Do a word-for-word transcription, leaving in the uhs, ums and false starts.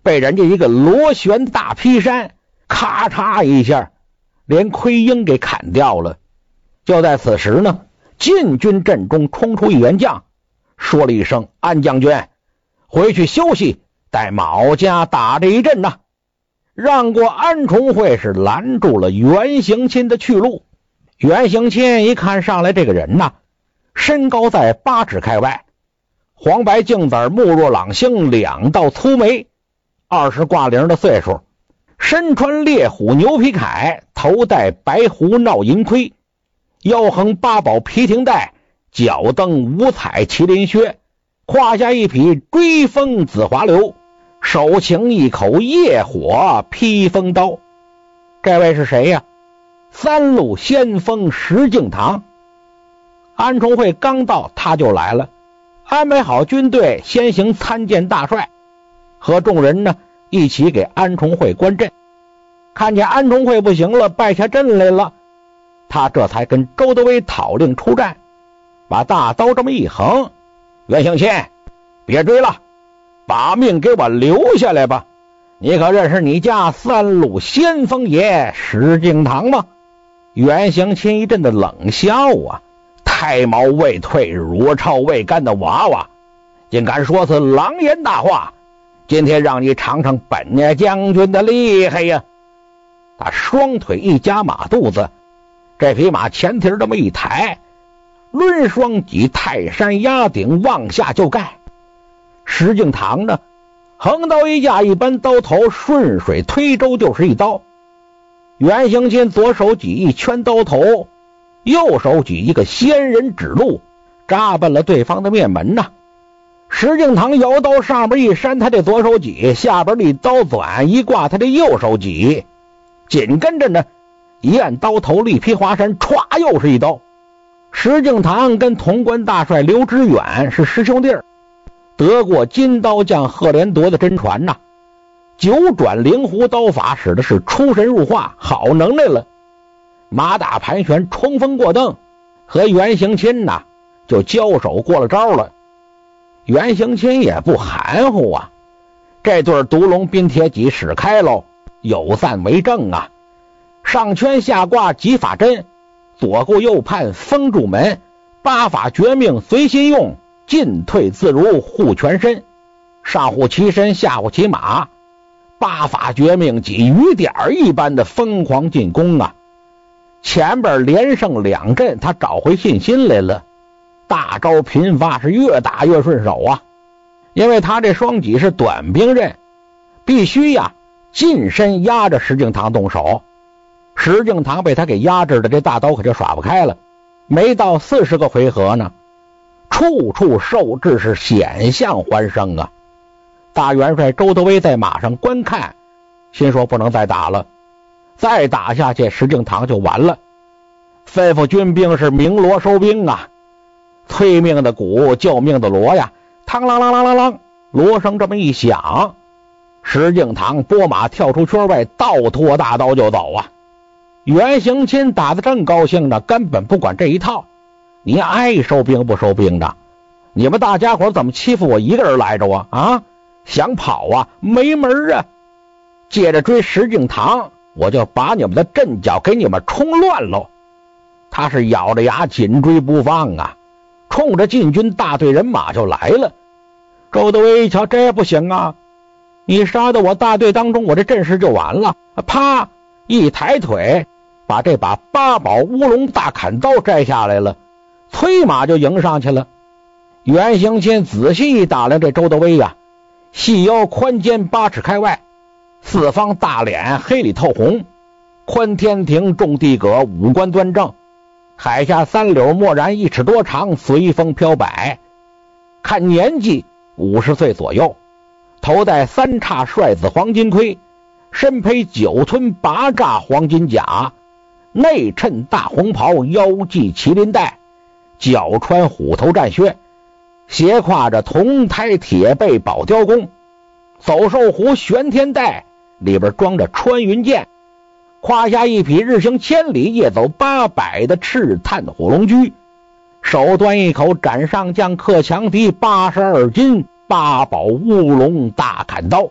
被人家一个螺旋大劈山咔嚓一下连盔缨给砍掉了。就在此时呢，晋军阵中冲出一员将，说了一声：“安将军，回去休息，待某家打这一阵呐。”让过安重会是拦住了袁行钦的去路。袁行钦一看上来这个人呐，身高在八尺开外，黄白净子，目若朗星，两道粗眉，二十挂零的岁数，身穿烈虎牛皮铠，头戴白狐闹银盔，腰横八宝皮停带，脚蹬五彩麒麟靴，胯下一匹追风紫华流，手擎一口夜火披风刀。这位是谁呀？三路先锋石敬瑭。安重会刚到，他就来了，安排好军队，先行参见大帅，和众人呢一起给安重会观阵。看见安重会不行了，败下阵来了，他这才跟周德威讨令出战，把大刀这么一横：“袁行钦，别追了，把命给我留下来吧！你可认识你家三路先锋爷石敬瑭吗？”袁行钦一阵的冷笑啊，太毛未退，乳臭未干的娃娃，竟敢说此狼言大话！今天让你尝尝本家将军的厉害呀！他双腿一夹马肚子，这匹马前蹄这么一抬，抡双戟泰山压顶往下就盖。石敬瑭呢，横刀一架，一般刀头顺水推舟就是一刀。袁行钦左手举一圈刀头，右手举一个仙人指路，扎奔了对方的面门呐。石敬瑭摇刀上边一扇他的左手戟，下边立刀转一挂他的右手戟，紧跟着呢一按刀头，力劈华山，歘又是一刀。石敬瑭跟潼关大帅刘知远是师兄弟儿，得过金刀将贺连铎的真传呐，九转灵狐刀法使的是出神入化，好能耐了。马打盘旋，冲锋过蹬，和袁行钦呐就交手过了招了。袁行钦也不含糊啊，这对独龙冰铁戟使开喽，有赞为证啊！上圈下挂戟法针，左顾右盼封住门，八法绝命随心用，进退自如护全身，上护其身，下护其马，八法绝命戟雨点一般的疯狂进攻啊！前边连胜两阵，他找回信心来了，大招频发，是越打越顺手啊！因为他这双戟是短兵刃，必须呀近身压着石敬瑭动手。石敬瑭被他给压制的，这大刀可就耍不开了。没到四十个回合呢，处处受制，是险象环生啊！大元帅周德威在马上观看，心说不能再打了，再打下去石敬瑭就完了。吩咐军兵是鸣锣收兵啊！催命的鼓，救命的锣呀，嘡啷啷啷啷啷，锣声这么一响，石敬瑭拨马跳出圈外，倒拖大刀就走啊！袁行钦打得正高兴呢，根本不管这一套，你爱收兵不收兵的，你们大家伙怎么欺负我一个人来着啊？啊，想跑啊，没门啊！接着追石敬瑭，我就把你们的阵脚给你们冲乱喽！他是咬着牙紧追不放啊，冲着晋军大队人马就来了。周德威一瞧，这不行啊，你杀到我大队当中，我这阵势就完了。啪一抬腿，把这把八宝乌龙大砍刀摘下来了，催马就迎上去了。袁行钦仔细一打量这周德威呀、啊，细腰宽肩八尺开外，四方大脸黑里透红，宽天庭重地阁，五官端正，海下三柳默然一尺多长，随风飘摆。看年纪五十岁左右，头戴三叉帅子黄金盔，身披九寸八炸黄金甲，内衬大红袍，腰系麒麟带，脚穿虎头战靴，斜挎着铜胎铁背宝雕弓，走兽壶玄天带，里边装着穿云箭，胯下一匹日行千里夜走八百的赤炭火龙驹，手端一口斩上将克强敌八十二斤八宝乌龙大砍刀。